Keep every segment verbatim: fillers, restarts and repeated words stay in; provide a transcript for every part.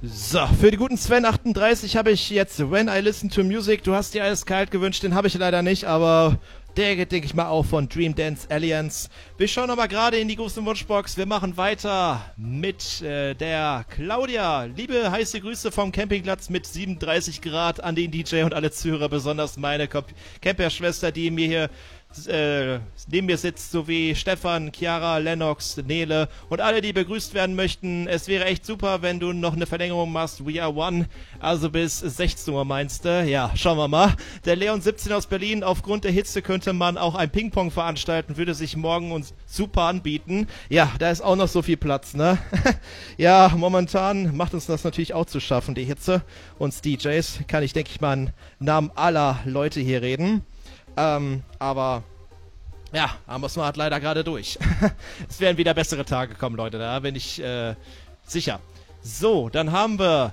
So, für die guten Sven achtunddreißig habe ich jetzt When I Listen to Music. Du hast dir alles kalt gewünscht, den habe ich leider nicht, aber der geht, denke ich mal, auch von Dream Dance Alliance. Wir schauen aber gerade in die große Wunschbox. Wir machen weiter mit äh, der Claudia. Liebe heiße Grüße vom Campingplatz mit siebenunddreißig Grad an den D J und alle Zuhörer, besonders meine Camper-Schwester, die mir hier Äh, neben mir sitzt, sowie Stefan, Chiara, Lennox, Nele und alle, die begrüßt werden möchten. Es wäre echt super, wenn du noch eine Verlängerung machst. We are one, also bis sechzehn Uhr meinst du? Ja, schauen wir mal. Der Leon siebzehn aus Berlin, aufgrund der Hitze könnte man auch ein Ping-Pong veranstalten, würde sich morgen uns super anbieten. Ja, da ist auch noch so viel Platz, ne? Ja, momentan macht uns das natürlich auch zu schaffen, die Hitze. Uns D Js kann ich, denke ich mal, im Namen aller Leute hier reden. Ähm, aber, ja, da muss man halt leider gerade durch. Es werden wieder bessere Tage kommen, Leute, da bin ich, äh, sicher. So, dann haben wir,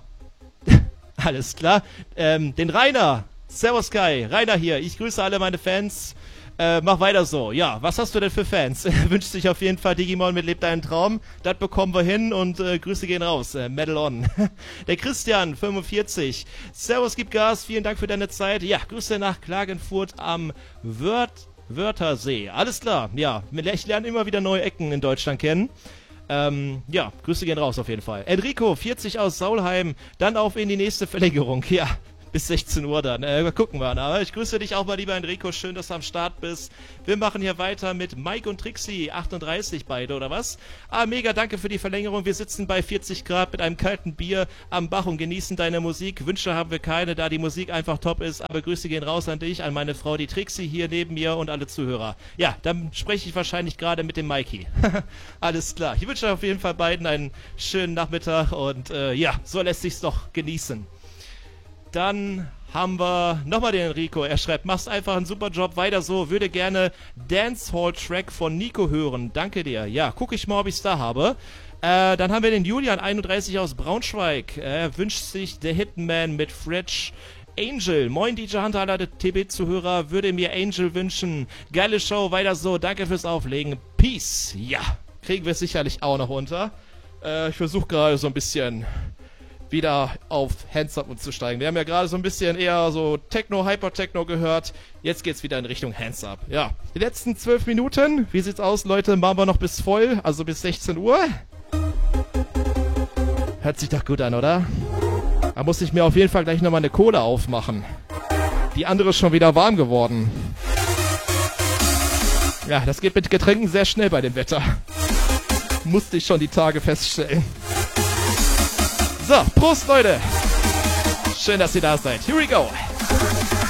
alles klar, ähm, den Rainer. Servus Kai, Rainer hier, ich grüße alle meine Fans. Äh, mach weiter so. Ja, was hast du denn für Fans? Wünscht sich auf jeden Fall Digimon mit Lebt deinen Traum. Das bekommen wir hin und äh, Grüße gehen raus. Äh, Medal on. Der Christian, fünfundvierzig. Servus, gib Gas. Vielen Dank für deine Zeit. Ja, Grüße nach Klagenfurt am Wörth Wörthersee. Alles klar. Ja, ich lerne immer wieder neue Ecken in Deutschland kennen. Ähm, ja, Grüße gehen raus auf jeden Fall. Enrico, vierzig aus Saulheim. Dann auf in die nächste Verlängerung. Ja. Bis sechzehn Uhr dann. Äh, gucken wir. Aber ich grüße dich auch mal, lieber Enrico. Schön, dass du am Start bist. Wir machen hier weiter mit Mike und Trixie. achtunddreißig beide, oder was? Ah, mega, danke für die Verlängerung. Wir sitzen bei vierzig Grad mit einem kalten Bier am Bach und genießen deine Musik. Wünsche haben wir keine, da die Musik einfach top ist. Aber Grüße gehen raus an dich, an meine Frau, die Trixie hier neben mir und alle Zuhörer. Ja, dann spreche ich wahrscheinlich gerade mit dem Mikey. Alles klar. Ich wünsche auf jeden Fall beiden einen schönen Nachmittag und äh, ja, so lässt sich's doch genießen. Dann haben wir nochmal den Enrico. Er schreibt, machst einfach einen super Job, weiter so. Würde gerne Dancehall-Track von Nico hören. Danke dir. Ja, gucke ich mal, ob ich es da habe. Äh, dann haben wir den Julian, einunddreißig aus Braunschweig. Er wünscht sich der Hitman mit Fretch. Angel, moin D J Hunter, alle T B-Zuhörer, würde mir Angel wünschen. Geile Show, weiter so. Danke fürs Auflegen. Peace. Ja, kriegen wir sicherlich auch noch unter. Äh, ich versuche gerade so ein bisschen wieder auf Hands Up umzusteigen. Wir haben ja gerade so ein bisschen eher so Techno, Hyper-Techno gehört. Jetzt geht's wieder in Richtung Hands Up. Ja, die letzten zwölf Minuten. Wie sieht's aus, Leute? Machen wir noch bis voll, also bis sechzehn Uhr. Hört sich doch gut an, oder? Da muss ich mir auf jeden Fall gleich nochmal eine Cola aufmachen. Die andere ist schon wieder warm geworden. Ja, das geht mit Getränken sehr schnell bei dem Wetter. Musste ich schon die Tage feststellen. So, Prost, Leute. Schön, dass ihr da seid. Here we go.